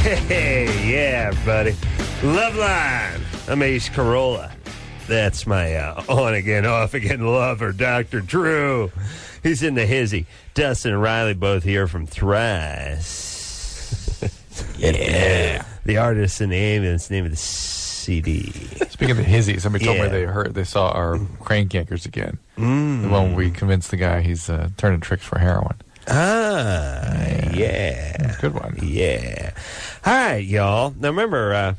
Hey, yeah, buddy. Loveline. I'm Ace Carolla. That's my on-again, off-again lover, Dr. Drew. He's in the hizzy. Dustin and Riley both here from Thrice. Yeah. The artist and the ambulance, name of the CD. Speaking of the hizzy, somebody told me they saw our Crank Yankers again. The one we convinced the guy he's turning tricks for heroin. Yeah. Good one. Yeah. All right, y'all. Now remember,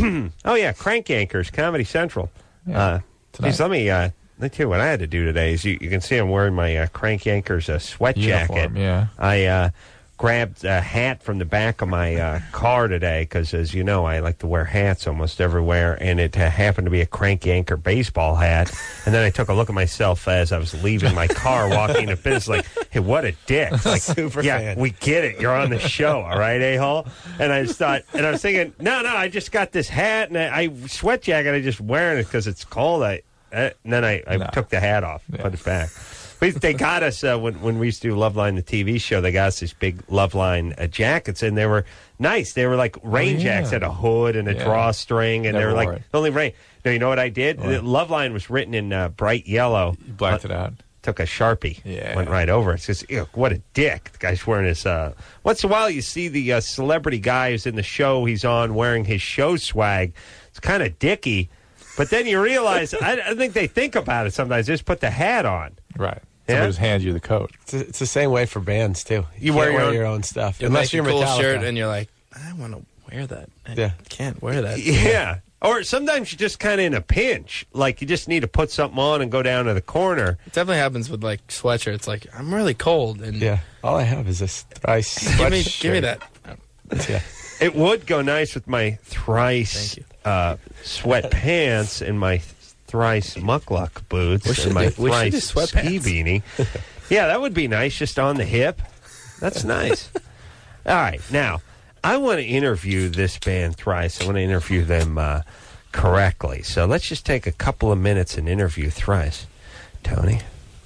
Crank Yankers, Comedy Central. Tonight. Let me tell you what I had to do today. Is you can see I'm wearing my Crank Yankers sweat Uniform, jacket. yeah. I grabbed a hat from the back of my car today because, as you know, I like to wear hats almost everywhere, and it happened to be a Crank Yanker baseball hat. And then I took a look at myself as I was leaving my car, walking to business, like, hey, what a dick. Like, Super yeah, fan. we get it. You're on the show, all right, A-Hole? And I just thought, and I was thinking, no, I just got this hat, and I sweat jacket, I just wearing it because it's cold. And then I took the hat off, put it back. They got us, when we used to do Loveline, the TV show, they got us these big Loveline jackets, and they were nice. They were like rain jackets, had a hood and a drawstring, and they were like, the only rain. No, you know what I did? Loveline was written in bright yellow. You blacked it out. Took a Sharpie, went right over it. It's just, what a dick. The guy's wearing his, once in a while you see the celebrity guy who's in the show he's on wearing his show swag. It's kind of dicky, but then you realize, I think they think about it sometimes. They just put the hat on. Right. Somebody just hands you the coat. It's the same way for bands, too. You wear can't wear your own stuff. You unless you're make a cool Metallica. shirt and you're like, I want to wear that. I can't wear that. Yeah. Or sometimes you're just kind of in a pinch. Like, you just need to put something on and go down to the corner. It definitely happens with, like, sweatshirts. Like, I'm really cold. And Yeah. All I have is this Thrice sweatshirt. give me that. Yeah. It would go nice with my Thrice sweatpants and my Thrice muckluck boots and my Thrice ski beanie. Yeah, that would be nice, just on the hip. That's nice. All right, now, I want to interview this band Thrice. I want to interview them correctly. So let's just take a couple of minutes and interview Thrice. Tony?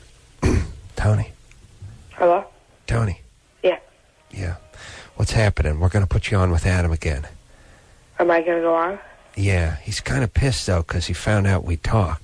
Tony? Hello? Tony? Yeah. Yeah. What's happening? We're going to put you on with Adam again. Am I going to go on? Yeah, he's kind of pissed, though, because he found out we talked.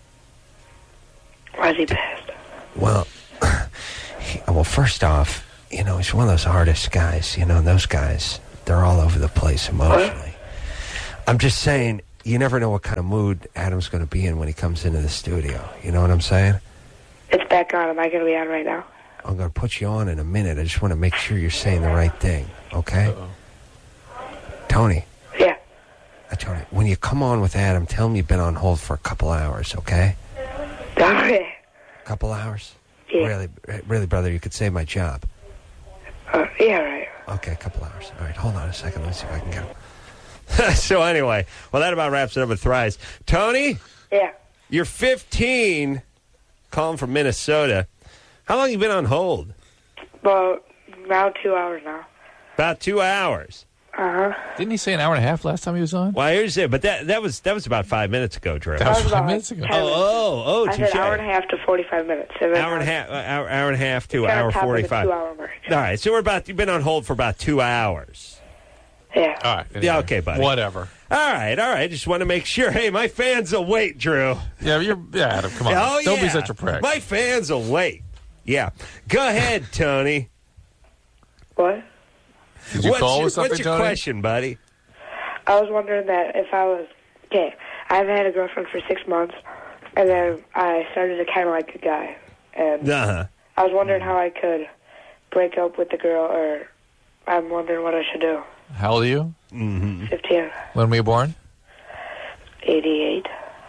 Why is he pissed? Well, first off, you know, he's one of those artist guys. You know, and those guys, they're all over the place emotionally. I'm just saying, you never know what kind of mood Adam's going to be in when he comes into the studio. You know what I'm saying? It's back on. Am I going to be on right now? I'm going to put you on in a minute. I just want to make sure you're saying the right thing, okay? Tony. Yeah. Tony, when you come on with Adam, tell him you've been on hold for a couple hours, okay? Okay. Couple hours? Yeah. Really, brother, you could save my job. Yeah, right. Okay, a couple hours. All right, hold on a second. Let me see if I can get him. So anyway, well, that about wraps it up with Thrice. Tony? Yeah. You're 15, calling from Minnesota. How long you been on hold? Well, now 2 hours now. About 2 hours. Uh-huh. Didn't he say an hour and a half last time he was on? Well, here's it, but that was about 5 minutes ago, Drew. That was about 5 minutes ago. 10 minutes. Oh, I said touche. hour and a half to 45 minutes. Hour and a half to hour 45. 2 hour mark. All right, so you've been on hold for about 2 hours. Yeah. All right. Anyway. Yeah, okay, buddy. Whatever. All right. Just want to make sure. Hey, my fans will wait, Drew. Yeah, Adam, come on. Oh, Don't be yeah. such a prick. My fans will wait. Yeah. Go ahead, Tony. What? Did you call with something, what's your Tony? question, buddy? I was wondering that if I was... Okay, I've had a girlfriend for 6 months, and then I started to kind of like a guy. And I was wondering how I could break up with the girl, or I'm wondering what I should do. How old are you? 15. When were you born? 88.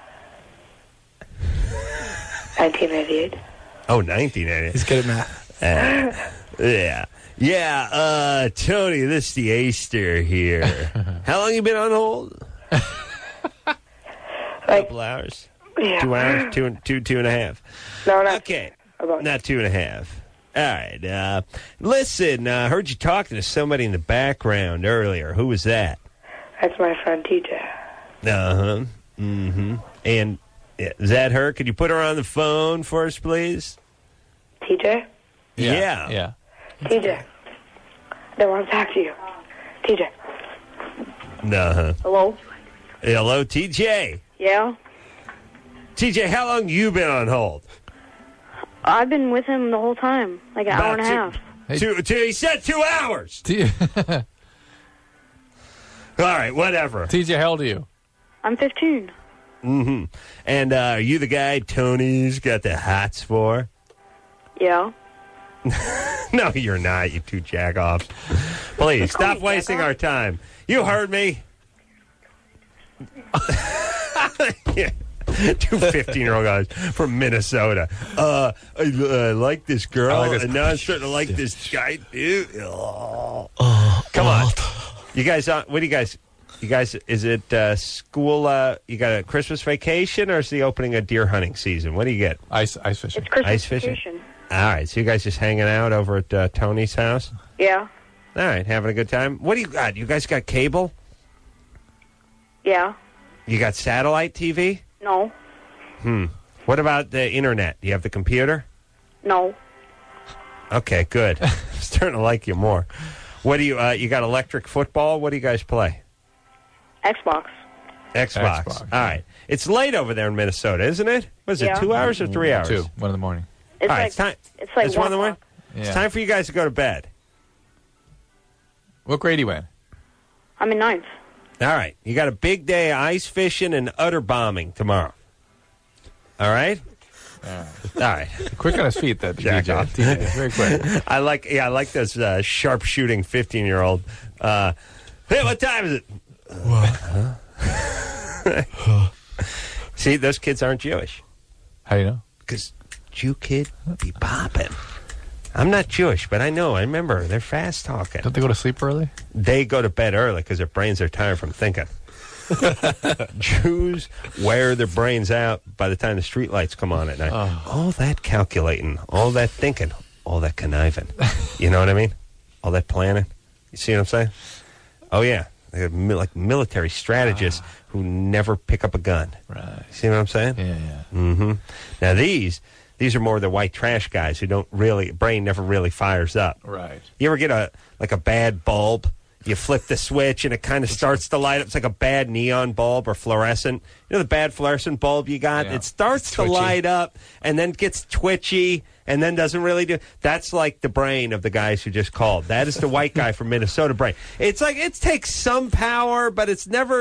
1988. Oh, 1980. He's good at math. Yeah. Yeah, Tony, this is the Aster here. How long you been on hold? Couple hours? Yeah. 2 hours? Two and a half? No, not... Okay. About Not 2.5. All right. Listen, I heard you talking to somebody in the background earlier. Who was that? That's my friend TJ. Uh-huh. Mm-hmm. And is that her? Could you put her on the phone for us, please? TJ? Yeah. Yeah. TJ. They want to talk to you. TJ. Hello? Hello, TJ. Yeah? TJ, how long you been on hold? I've been with him the whole time, like an hour and a half. He said 2 hours. All right, whatever. TJ, how old are you? I'm 15. Mm-hmm. And are you the guy Tony's got the hots for? Yeah. No, you're not, you two jack-offs. Please, stop wasting our time. You heard me. Yeah. Two 15-year-old guys from Minnesota. I like this girl, and now I'm starting to like this guy, dude. Oh. Come on. You guys, what do you guys, is it school, you got a Christmas vacation, or is the opening of deer hunting season? What do you get? Ice fishing. It's Christmas Ice fishing? vacation. All right, so you guys just hanging out over at Tony's house? Yeah. All right, having a good time. What do you got? You guys got cable? Yeah. You got satellite TV? No. What about the internet? Do you have the computer? No. Okay, good. I'm starting to like you more. What do you, you got electric football? What do you guys play? Xbox. Xbox. All right. It's late over there in Minnesota, isn't it? Was it 2 hours or 3 hours? 2, 1 in the morning. It's All right, like, it's time. It's like It's 1 in the morning? Yeah. It's time for you guys to go to bed. What grade are you in? I'm in 9th. All right. You got a big day of ice fishing and utter bombing tomorrow. All right? All right. Quick on his feet, that DJ. Very quick. I like this sharp-shooting 15-year-old. Hey, what time is it? See, those kids aren't Jewish. How do you know? Because Jew kid be popping. I'm not Jewish, but I know. I remember. They're fast talking. Don't they go to sleep early? They go to bed early because their brains are tired from thinking. Jews wear their brains out by the time the streetlights come on at night. All that calculating, all that thinking, all that conniving. You know what I mean? All that planning. You see what I'm saying? Oh, yeah. They're like military strategists who never pick up a gun. Right. See what I'm saying? Yeah. Mm-hmm. Now, these are more the white trash guys who don't really, brain never really fires up. Right. You ever get a bad bulb? You flip the switch and it kind of starts to light up. It's like a bad neon bulb or fluorescent. You know the bad fluorescent bulb you got? Yeah. It starts to light up and then gets twitchy and then doesn't really do. That's like the brain of the guys who just called. That is the white guy from Minnesota brain. It's like it takes some power, but it's never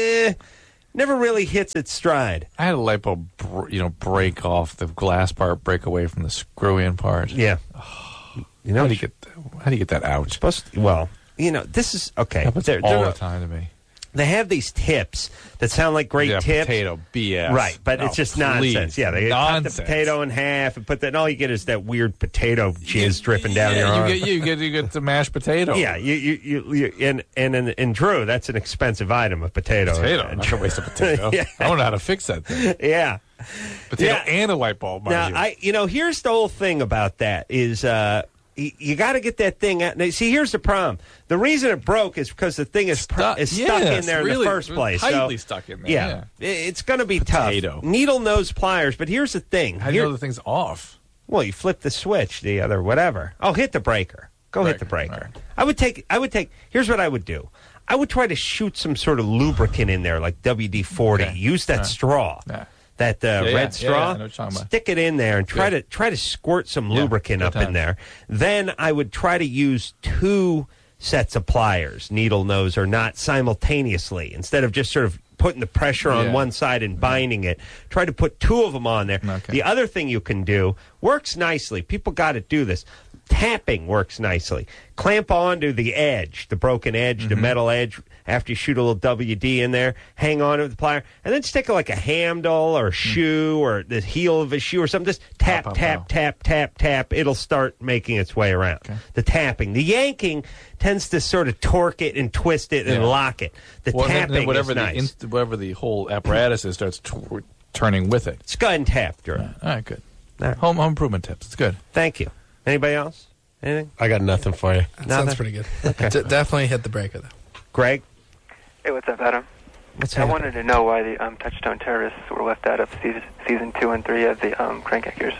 really hits its stride. I had a light bulb, break off the glass part, break away from the screw-in part. Yeah. You know, how do you get that out? This is okay. Happens all the time to me. They have these tips that sound like great tips. Potato BS. Right, but it's just nonsense. Yeah, they cut the potato in half and put that, and all you get is that weird potato jizz dripping down your arm. You get the mashed potato. Yeah, and Drew, that's an expensive item, a potato. I'm not gonna waste a potato. Yeah. I don't know how to fix that thing. Yeah. Potato and a light bulb. Now, here's the whole thing about that is. You got to get that thing out. Now, see, here's the problem. The reason it broke is because the thing is stuck in there in the first place. Tightly stuck in there. Yeah. It's going to be tough. Needle nose pliers, but here's the thing. How do you know the thing's off? Well, you flip the switch, the other whatever. Oh, hit the breaker. Hit the breaker. Right. I would take. Here's what I would do. I would try to shoot some sort of lubricant in there, like WD-40. Okay. Use that straw. Yeah. That red straw, stick it in there and try to squirt some lubricant up in there. Then I would try to use 2 sets of pliers, needle nose or not, simultaneously. Instead of just sort of putting the pressure on one side and binding it, try to put 2 of them on there. Okay. The other thing you can do works nicely. People got to do this. Tapping works nicely. Clamp onto the edge, the broken edge, the metal edge, after you shoot a little WD in there. Hang on to the plier. And then stick like a handle or a shoe or the heel of a shoe or something. Just tap, tap. It'll start making its way around. Okay. The tapping. The yanking tends to sort of torque it and twist it and lock it. The tapping is nice. Whatever the whole apparatus is starts turning with it. Let's go ahead and tap, Drew. All right, good. All right. Home improvement tips. It's good. Thank you. Anybody else? Anything? I got nothing for you. Sounds pretty good. Okay. Definitely hit the breaker, though. Greg? Hey, what's up, Adam? I wanted to know why the Touchstone Terrorists were left out of season 2 and 3 of the Crank Yankers.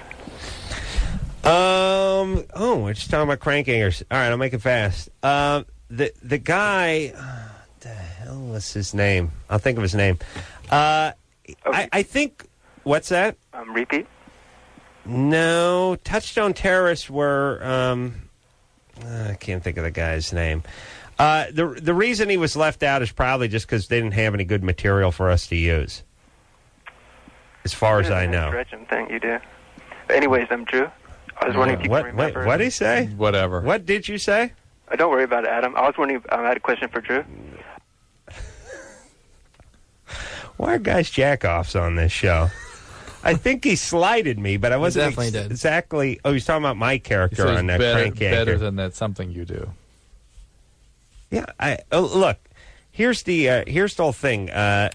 We're just talking about Crank Yankers. All right, I'll make it fast. The guy, what the hell was his name? I'll think of his name. I think. What's that? Repeat? No, Touchstone Terrorists were. I can't think of the guy's name. The reason he was left out is probably just because they didn't have any good material for us to use. As far as I know. Stretching thing you do. Anyways, I'm Drew. I was wondering if you can remember. What did he say? Whatever. What did you say? Don't worry about it, Adam. I was wondering. I had a question for Drew. Why are guys jack-offs on this show? I think he slighted me, but I wasn't exactly. Oh, he's talking about my character on that Crank Yankers. Better than that something you do. Yeah, look. Here's the whole thing. The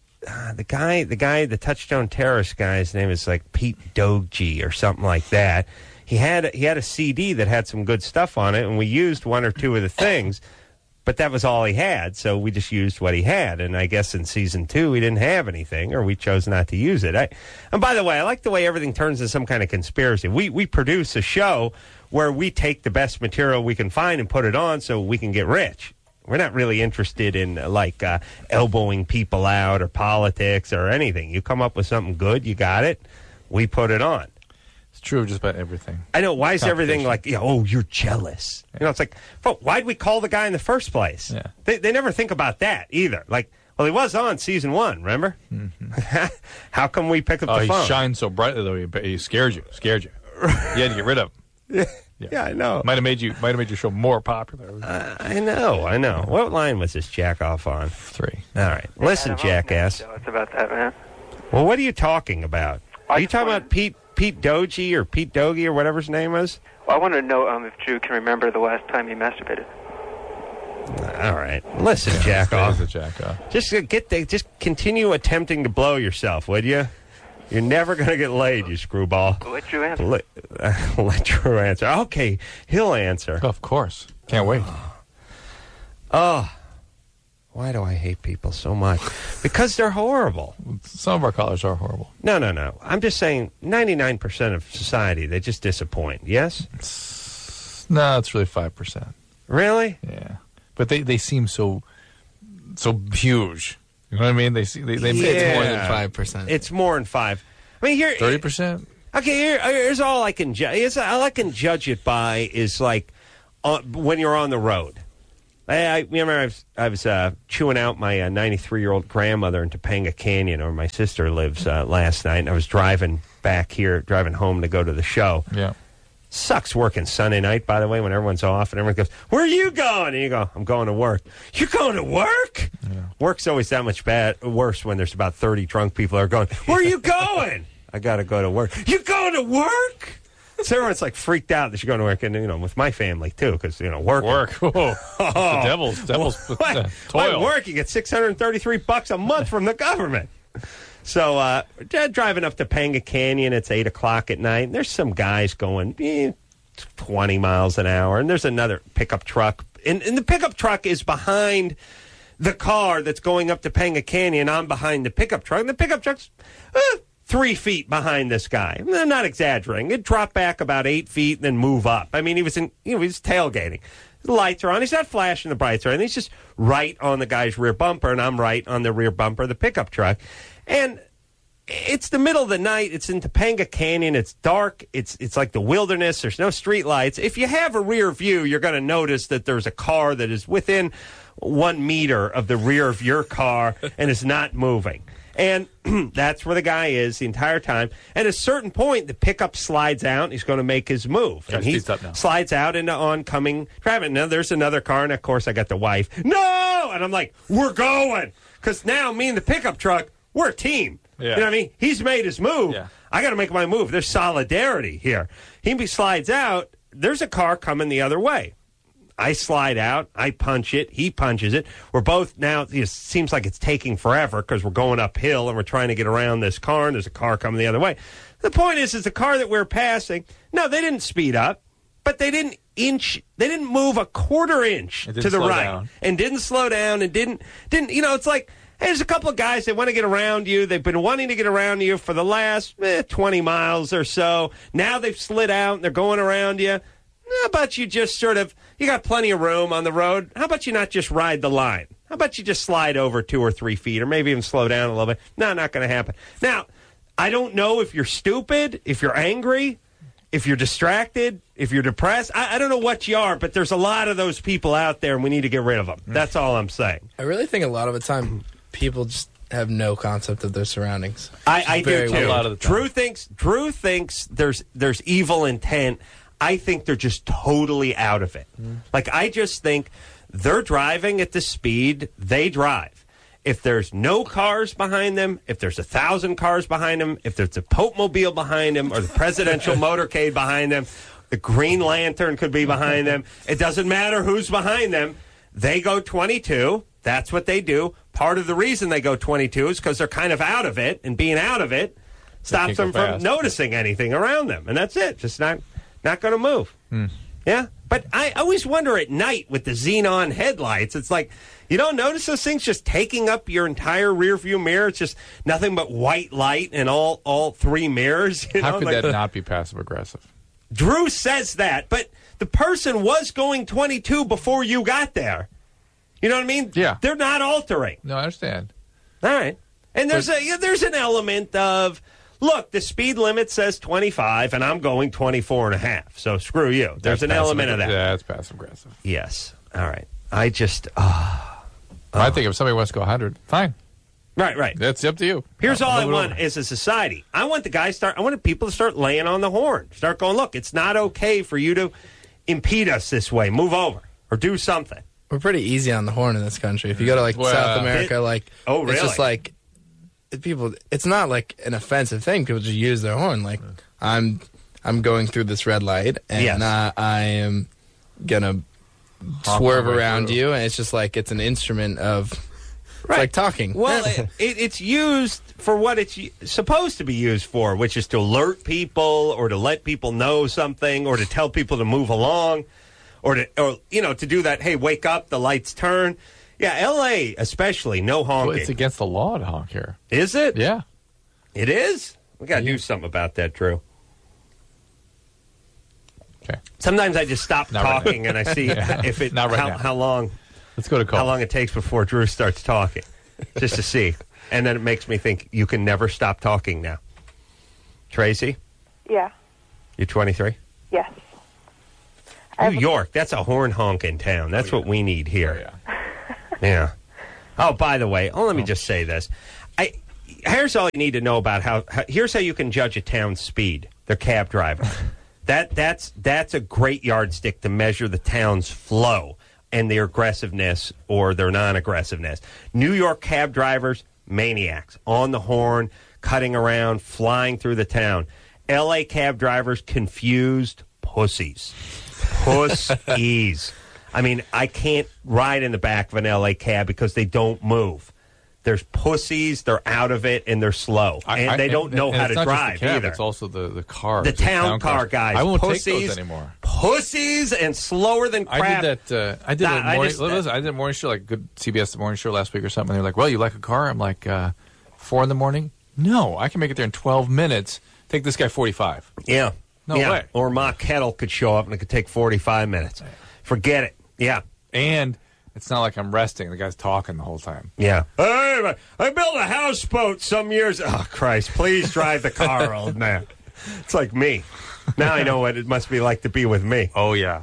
Touchstone Terrorist guy's name is like Pete Doge or something like that. He had a CD that had some good stuff on it, and we used one or two of the things, but that was all he had, so we just used what he had. And I guess in season 2 we didn't have anything, or we chose not to use it. And by the way, I like the way everything turns into some kind of conspiracy. We produce a show where we take the best material we can find and put it on so we can get rich. We're not really interested in, elbowing people out or politics or anything. You come up with something good, you got it, we put it on. It's true just about everything. I know. Why is everything like, you're jealous? Yeah. It's like, why'd we call the guy in the first place? Yeah. They never think about that either. Like, well, he was on season 1, remember? Mm-hmm. How come we pick up the phone? He shines so brightly, though, he scared you. You had to get rid of him. Yeah, I know. Might have made your show more popular. I know. What line was this jack off on? 3. All right. Listen, jackass. It's about that, man. Well, what are you talking about? Are you talking about Pete Doge or Pete Doge or whatever his name was? Well, I want to know if Drew can remember the last time he masturbated. All right. Listen, jack off. Just just continue attempting to blow yourself, would you? You're never going to get laid, you screwball. Let Drew answer. Let Drew answer. Okay, he'll answer. Of course. Can't wait. Oh, why do I hate people so much? Because they're horrible. Some of our callers are horrible. No. I'm just saying 99% of society, they just disappoint, yes? No, it's really 5%. Really? Yeah. But they seem so huge. You know what I mean? It's more than 5%. It's more than 5. I mean, here 30%. Okay, here's all I can judge. All I can judge it by is like when you're on the road. I remember I was chewing out my 93-year-old grandmother in Topanga Canyon, where my sister lives, last night, and I was driving home to go to the show. Yeah. Sucks working Sunday night, by the way, when everyone's off and everyone goes, "Where are you going?" And you go, "I'm going to work." You're going to work? Yeah. Work's always that much worse when there's about 30 drunk people that are going, "Where are you going?" "I got to go to work." "You going to work?" So everyone's like freaked out that you're going to work, and with my family too, because work. Oh, the devil's toil. Work, you get $633 a month from the government. So driving up to Topanga Canyon, it's 8 o'clock at night, and there's some guys going 20 miles an hour, and there's another pickup truck, and the pickup truck is behind the car that's going up to Topanga Canyon. I'm behind the pickup truck, and the pickup truck's 3 feet behind this guy. I'm not exaggerating. It'd drop back about 8 feet and then move up. I mean, he was tailgating. The lights are on. He's not flashing the brights or anything. He's just right on the guy's rear bumper, and I'm right on the rear bumper of the pickup truck. And it's the middle of the night. It's in Topanga Canyon. It's dark. It's like the wilderness. There's no street lights. If you have a rear view, you're going to notice that there's a car that is within 1 meter of the rear of your car and is not moving. And that's where the guy is the entire time. At a certain point, the pickup slides out. He's going to make his move. And he slides out into oncoming traffic. Now, there's another car, and, of course, I got the wife. "No!" And I'm like, "We're going." Because now me and the pickup truck, we're a team. Yeah. You know what I mean? He's made his move. Yeah. I got to make my move. There's solidarity here. He slides out. There's a car coming the other way. I slide out. I punch it. He punches it. We're both now, it seems like it's taking forever because we're going uphill and we're trying to get around this car, and there's a car coming the other way. The point is the car that we're passing, no, they didn't speed up, but they didn't move a quarter inch to the right and didn't slow down and didn't, it's like, hey, there's a couple of guys that want to get around you. They've been wanting to get around you for the last 20 miles or so. Now they've slid out and they're going around you. How about you just you got plenty of room on the road. How about you not just ride the line? How about you just slide over 2 or 3 feet or maybe even slow down a little bit? No, not going to happen. Now, I don't know if you're stupid, if you're angry, if you're distracted, if you're depressed. I don't know what you are, but there's a lot of those people out there, and we need to get rid of them. That's all I'm saying. I really think a lot of the time people just have no concept of their surroundings. I do, too. A lot of the time. Drew thinks there's evil intent. I think they're just totally out of it. Like, I just think they're driving at the speed they drive. If there's no cars behind them, if there's 1,000 cars behind them, if there's a Pope Mobile behind them or the presidential motorcade behind them, the Green Lantern could be behind them. It doesn't matter who's behind them. They go 22. That's what they do. Part of the reason they go 22 is because they're kind of out of it, and being out of it stops them from noticing anything around them. And that's it. Just not going to move. Yeah? But I always wonder at night with the xenon headlights, it's like, you don't notice those things just taking up your entire rearview mirror? It's just nothing but white light in all 3 mirrors. How could that not be passive-aggressive? Drew says that, but the person was going 22 before you got there. You know what I mean? Yeah. They're not altering. No, I understand. All right. And there's an element of, look, the speed limit says 25, and I'm going 24 and a half. So screw you. There's an element of that. Yeah, it's passive-aggressive. Yes. All right. I just... I think if somebody wants to go 100, fine. Right. That's up to you. Here's all I want as a society. I want people to start laying on the horn. Start going, look, it's not okay for you to impede us this way. Move over or do something. We're pretty easy on the horn in this country. If you go to South America, really? It's just like people. It's not like an offensive thing. People just use their horn. Like I'm going through this red light, and I am gonna swerve around you, and it's just like it's an instrument of. It's like talking. Well, it's used for what it's supposed to be used for, which is to alert people or to let people know something or to tell people to move along. Or to do that, hey, wake up, the lights turn. Yeah, L.A. especially, no honking. Well, it's against the law to honk here. Is it? Yeah. It is? We got to do something about that, Drew. Okay. Sometimes I just stop talking and I see if it how long. Let's go to call. How long it takes before Drew starts talking, just to see. And then it makes me think you can never stop talking now. Tracy? Yeah. You're 23? Yes. New York, that's a horn honking town. That's what we need here. Yeah. Oh, by the way, let me just say this. Here's all you need to know about here's how you can judge a town's speed, their cab driver. That's a great yardstick to measure the town's flow and their aggressiveness or their non-aggressiveness. New York cab drivers, maniacs, on the horn, cutting around, flying through the town. L.A. cab drivers, confused pussies. Pussies. I mean, I can't ride in the back of an L.A. cab because they don't move. There's pussies, they're out of it, and they're slow. And they don't know how to drive just the cab, either. It's also the car. The town car guys. I won't pussies, take those anymore. Pussies and slower than crap. I did a morning show, like good CBS morning show last week or something. And they're like, well, you like a car? I'm like, 4 in the morning? No, I can make it there in 12 minutes. Take this guy 45. Yeah. No way. Or Ma Kettle could show up and it could take 45 minutes. Forget it. Yeah. And it's not like I'm resting. The guy's talking the whole time. Yeah. Hey, I built a houseboat some years. Oh, Christ. Please drive the car, old man. It's like me. Now I know what it must be like to be with me. Oh, yeah.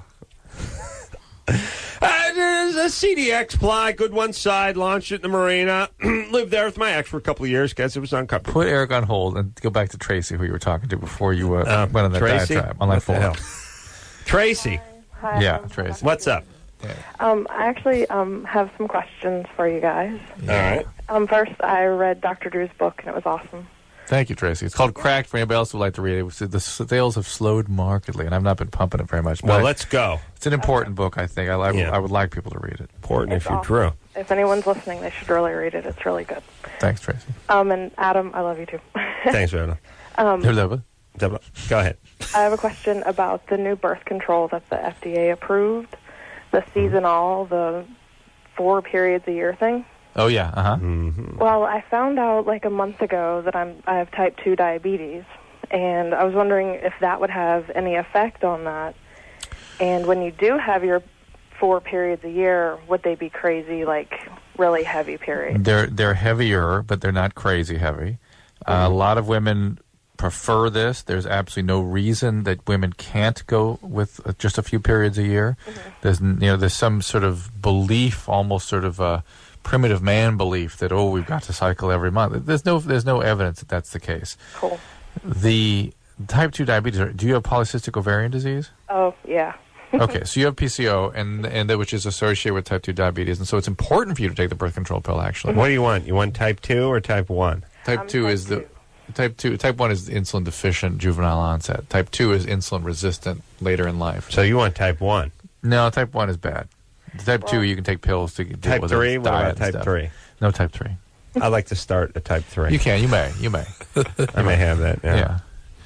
There's a CDX Ply, good one side, launched it in the marina. Lived there with my ex for a couple of years. Guess it was uncomfortable. Put Eric on hold and go back to Tracy, who you were talking to before you went on that diatribe on line 4. Tracy. Hi. Yeah, Tracy. What's up? I actually have some questions for you guys. Yeah. All right. First, I read Dr. Drew's book, and it was awesome. Thank you, Tracy. It's called Cracked for anybody else who would like to read it. The sales have slowed markedly, and I've not been pumping it very much. Well, let's go. It's an important book, I think. I would like people to read it. Important if you're Drew. If anyone's listening, they should really read it. It's really good. Thanks, Tracy. And Adam, I love you too. Thanks, Rhoda. Go ahead. I have a question about the new birth control that the FDA approved, the seasonal, the 4 periods a year thing. Oh, yeah. Uh-huh. Mm-hmm. Well, I found out like a month ago that I have type 2 diabetes, and I was wondering if that would have any effect on that. And when you do have your 4 periods a year, would they be crazy, like really heavy periods? They're heavier, but they're not crazy heavy. A lot of women prefer this. There's absolutely no reason that women can't go with just a few periods a year. There's some sort of belief, almost sort of a primitive man belief that we've got to cycle every month. There's no evidence that that's the case. Cool. The type 2 diabetes. Do you have polycystic ovarian disease? Oh yeah. Okay, so you have PCO, and that which is associated with type 2 diabetes, and so it's important for you to take the birth control pill. Actually, what do you want? You want type 2 or type 1? Type 2 is Type 1 is insulin deficient juvenile onset. Type 2 is insulin resistant later in life. So you want type 1? No, type 1 is bad. Type 2, you can take pills to deal type with 3. What about type 3? No, type 3. I'd like to start a type 3. You can. You may. I may have that. Yeah.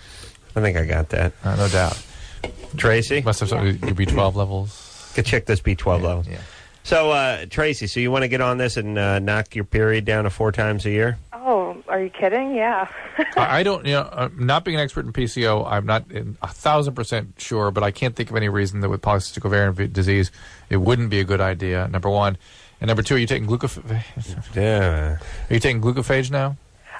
I think I got that. No doubt. Tracy? Must have some your B12 levels. Could check those B12 levels. Yeah. So, Tracy, so you want to get on this and knock your period down to 4 times a year? Oh, are you kidding? Yeah. I don't, not being an expert in PCO, I'm not 1,000% sure, but I can't think of any reason that with polycystic ovarian disease, it wouldn't be a good idea, number one. And number two, are you taking glucophage? Yeah. Are you taking glucophage now?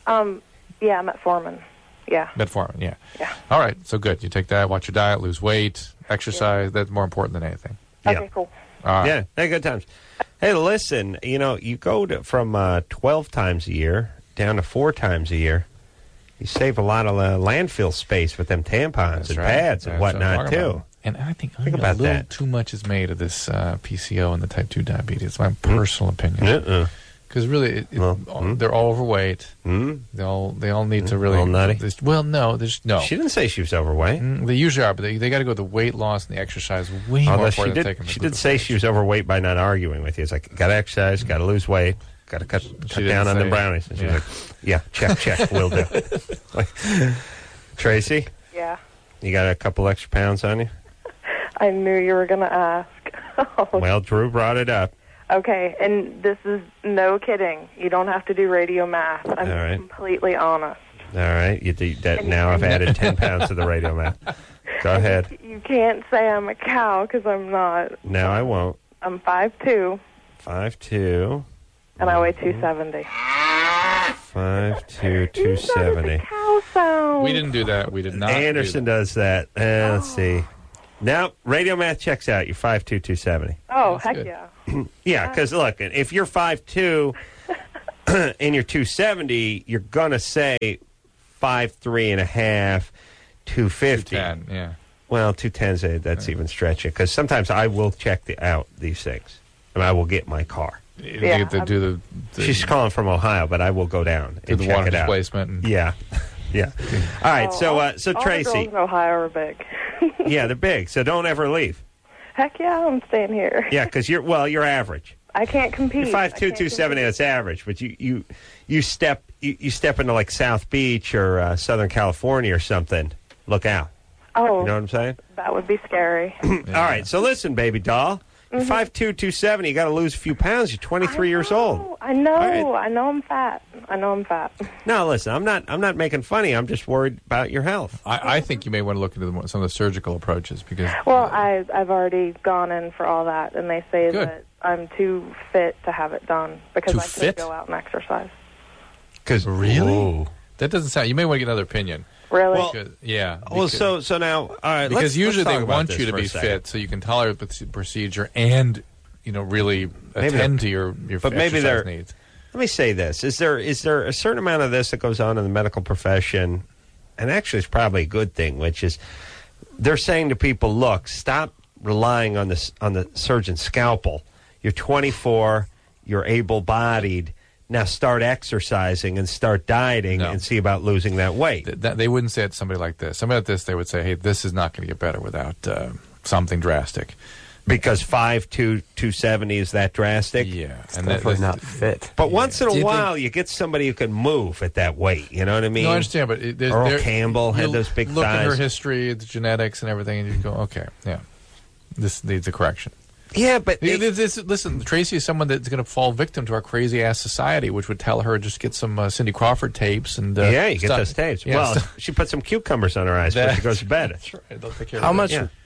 Yeah, metformin. Yeah. Metformin, yeah. Yeah. All right, so good. You take that, watch your diet, lose weight, exercise. Yeah. That's more important than anything. Okay, cool. All right. Yeah, hey, good times. Hey, listen, you go from 12 times a year down to 4 times a year. You save a lot of landfill space with them tampons and pads and whatnot, too. And I think about a little that. too much is made of this PCO and the type 2 diabetes. It's my personal opinion. Because really, they're all overweight. They all need to really... A little nutty? Well, no. No. She didn't say she was overweight. They usually are, but they got to go with the weight loss and the exercise way more important than taking the She did say she was overweight by not arguing with you. It's like, got to exercise, got to lose weight, got to cut down on the brownies. And she's like, yeah, check, will do. Tracy? Yeah. You got a couple extra pounds on you? I knew you were going to ask. Well, Drew brought it up. Okay, and this is no kidding. You don't have to do radio math. I'm completely honest. All right. You do that now. I've added 10 pounds to the radio math. Go ahead. You can't say I'm a cow because I'm not. No, I won't. I'm 5'2". 5'2". And I weigh 270. 5'2", 270. Cow sound. We didn't do that. We did not. Anderson does that. Let's see. Now, radio math checks out. You're 5'2", 270. Oh, heck yeah. Yeah, because look, if you're 5'2" and you're 270, you're going to say 5'3 and a half, 250. 210, yeah. Well, 210's that's even stretching, because sometimes I will check out these things, and I will get my car. Yeah, do the she's calling from Ohio, but I will go down and the check water it out. displacement. Yeah. Yeah. All right, so Tracy. All the girls in Ohio are big. Yeah, they're big, so don't ever leave. Heck yeah, I'm staying here. Yeah, because you're average. I can't compete. You're 5'2", 270. That's average, but you step into like South Beach or Southern California or something. Look out. Oh, you know what I'm saying? That would be scary. Yeah. All right, so listen, baby doll. You're 5'2", 270. You got to lose a few pounds. You're 23 years old. I know. Right. I know I'm fat. No, listen. I'm not making fun of you. I'm just worried about your health. I think you may want to look into some of the surgical approaches because. Well, I've already gone in for all that, and they say that I'm too fit to have it done because I can't go out and exercise. Because really, that doesn't sound. You may want to get another opinion. Really? Well, yeah. Well, so now, all right. Because usually they want you to be fit so you can tolerate the procedure and really attend to your exercise needs. Let me say this: is there a certain amount of this that goes on in the medical profession, and actually it's probably a good thing, which is they're saying to people, look, stop relying on the surgeon's scalpel. You're 24, you're able-bodied. Now start exercising and start dieting and see about losing that weight. They wouldn't say it to somebody like this. Somebody like this, they would say, hey, this is not going to get better without something drastic. Because 5'2", 270 is that drastic? Yeah. It's definitely not fit. But once in a while, you get somebody who can move at that weight. You know what I mean? No, I understand, but Earl Campbell had those big thighs. Look at her history, the genetics and everything, and you go, okay, yeah, this needs a correction. Yeah, but listen, Tracy is someone that's going to fall victim to our crazy-ass society, which would tell her just get some Cindy Crawford tapes and you get those tapes. Yeah, well, she put some cucumbers on her eyes before she goes to bed. That's right. They'll take care How of much? it.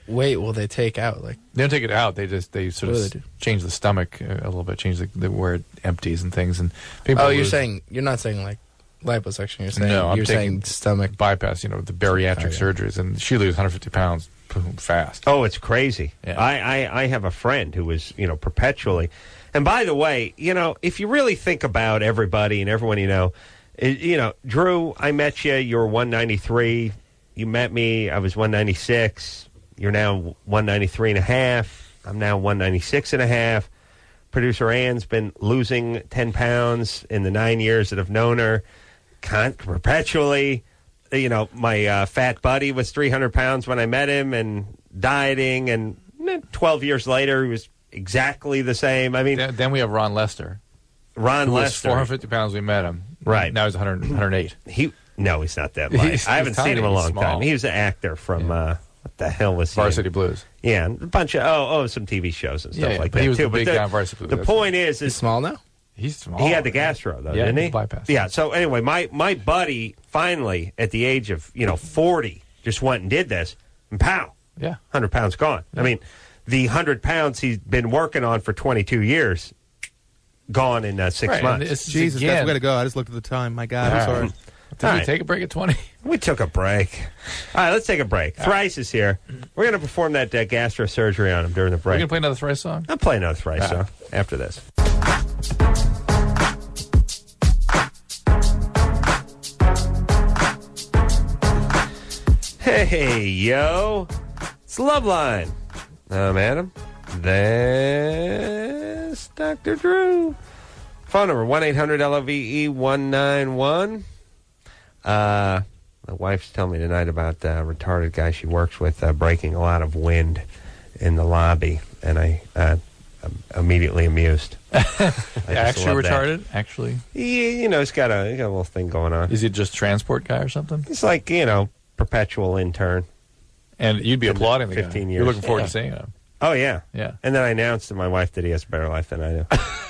weight will they take out? Like they don't take it out. They sort of change the stomach a little bit, change where it empties and things. And people you're not saying like liposuction. You're saying saying stomach bypass. The bariatric surgeries, and she loses 150 pounds fast. Oh, it's crazy. Yeah. I have a friend who was perpetually. And by the way, if you really think about everybody and everyone Drew, I met you. You were 193. You met me. I was 196. You're now 193 and a half. I'm now 196 and a half. Producer Ann's been losing 10 pounds in the 9 years that I've known her. Perpetually. My fat buddy was 300 pounds when I met him and dieting. And 12 years later, he was exactly the same. I mean, then we have Ron Lester. Ron Lester. Was 450 pounds we met him. Right. Now he's 108. No, he's not that light. I haven't seen him in a long time. He was an actor from, what the hell was he? Varsity Blues. Yeah, a bunch of, some TV shows and stuff like but that, he was too. The big guy on Varsity Blues. The point is... He's small now? He's small. He had the gastro, though, didn't he? Bypass. Yeah, so anyway, my buddy finally, at the age of, 40, just went and did this, and pow! Yeah. 100 pounds gone. Yeah. I mean, the 100 pounds he's been working on for 22 years, gone in 6 months. Jesus, that's the way to go. I just looked at the time. My God, I'm sorry. Did we take a break at 20? We took a break. All right, let's take a break. Thrice is here. We're going to perform that gastro-surgery on him during the break. We're going to play another Thrice song? I'll play another Thrice song after this. Hey, yo. It's Loveline. I'm Adam. That's Dr. Drew. Phone number, 1-800-LOVE-191. My wife's telling me tonight about a retarded guy she works with breaking a lot of wind in the lobby, and I'm immediately amused. Actually retarded? That. Actually? Yeah, he's got a little thing going on. Is he just transport guy or something? He's like, perpetual intern. And you'd be applauding the 15 guy. years. You're looking forward to seeing him. Oh, yeah. Yeah. And then I announced to my wife that he has a better life than I do.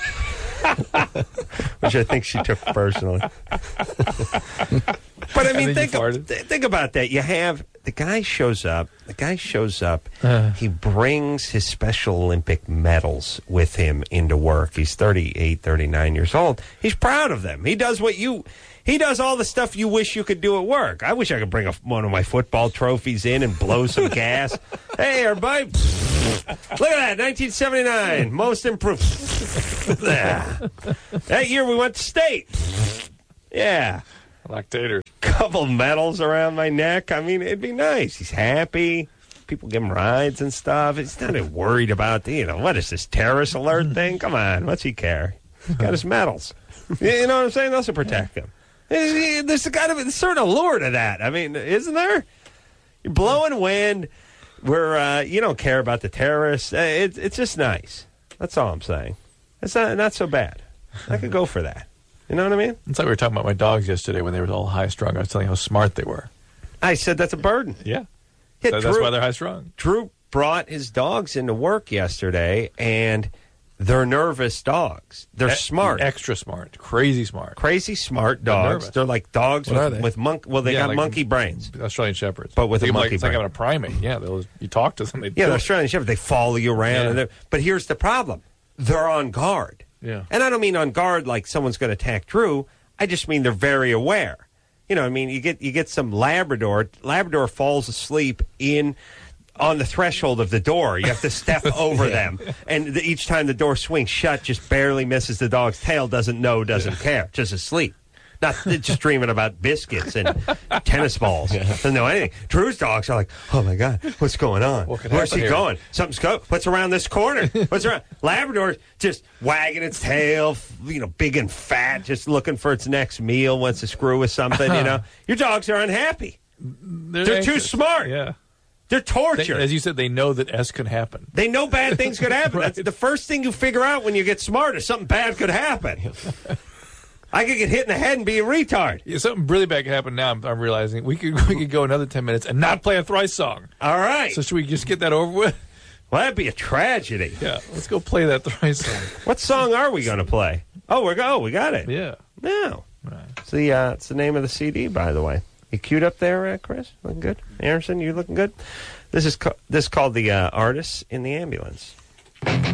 Which I think she took personally. But I mean, think about that. You have the guy shows up. He brings his Special Olympic medals with him into work. He's 38, 39 years old. He's proud of them. He does all the stuff you wish you could do at work. I wish I could bring one of my football trophies in and blow some gas. Hey, everybody. Look at that, 1979, most improved. That year we went to state. Yeah. Lactators. Couple medals around my neck. I mean, it'd be nice. He's happy. People give him rides and stuff. He's not worried about, what is this, terrorist alert thing? Come on, what's he care? He's got his medals. You know what I'm saying? Those will protect him. There's got to be a certain allure to that. I mean, isn't there? You're blowing wind. You don't care about the terrorists. It's just nice. That's all I'm saying. It's not so bad. I could go for that. You know what I mean? It's like we were talking about my dogs yesterday when they were all high-strung. I was telling you how smart they were. I said that's a burden. Yeah. That's why they're high-strung. Drew brought his dogs into work yesterday, and they're nervous dogs. They're smart. Extra smart. Crazy smart. Crazy smart dogs. They're like dogs with monkey. Well, they got monkey brains. Australian Shepherds. But with a monkey brain. It's like having a primate. Yeah, you talk to them. The Australian Shepherds, they follow you around. Yeah. But here's the problem. They're on guard. Yeah. And I don't mean on guard like someone's going to attack Drew. I just mean they're very aware. You get some Labrador. Labrador falls asleep on the threshold of the door. You have to step over them. And each time the door swings shut, just barely misses the dog's tail, doesn't care, just asleep. Not just dreaming about biscuits and tennis balls. Doesn't know anything. Drew's dogs are like, oh my God, what's going on? Where's he going? Something's going. What's around this corner? What's around? Labrador's just wagging its tail, big and fat, just looking for its next meal, wants to screw with something, Your dogs are unhappy. They're too smart. Yeah. They're tortured. As you said, they know that S could happen. They know bad things could happen. Right. That's the first thing you figure out when you get smart is something bad could happen. I could get hit in the head and be a retard. Yeah, something really bad could happen now. I'm realizing we could go another 10 minutes and not play a Thrice song. All right. So should we just get that over with? Well, that'd be a tragedy. Yeah, let's go play that Thrice song. What song are we going to play? Oh, we got it. Yeah. No. Right. It's the name of the CD, by the way. You queued up there, Chris? Looking good? Anderson, you looking good? This is called The Artists in the Ambulance.